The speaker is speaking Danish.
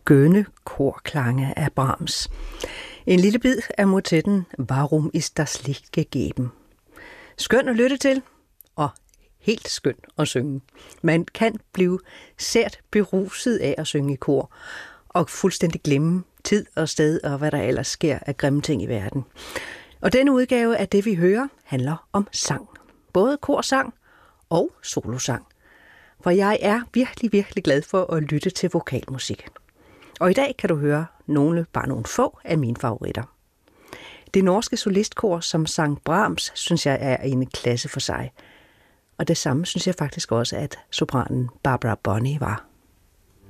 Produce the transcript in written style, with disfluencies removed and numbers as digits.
skønne korklange af Brahms. En lille bid af motetten Warum ist das Licht gegeben. Skøn at lytte til, og helt skøn at synge. Man kan blive sært beruset af at synge i kor, og fuldstændig glemme tid og sted og hvad der ellers sker af grimme ting i verden. Og denne udgave af det, vi hører, handler om sang. Både korsang og solosang. For jeg er virkelig, virkelig glad for at lytte til vokalmusik. Og i dag kan du høre bare nogle få af mine favoritter. Det norske solistkor, som sang Brahms, synes jeg er en klasse for sig. Og det samme synes jeg faktisk også, at sopranen Barbara Bonney var.